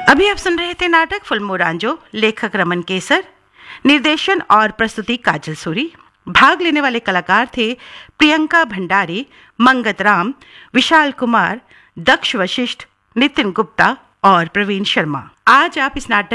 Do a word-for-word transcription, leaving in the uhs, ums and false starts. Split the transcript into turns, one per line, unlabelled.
अभी आप सुन रहे थे नाटक फुलमोरांजो, लेखक रमन केसर, निर्देशन और प्रस्तुति काजल सूरी। भाग लेने वाले कलाकार थे प्रियंका भंडारी, मंगत राम, विशाल कुमार, दक्ष वशिष्ठ, नितिन गुप्ता और प्रवीण शर्मा। आज आप इस नाटक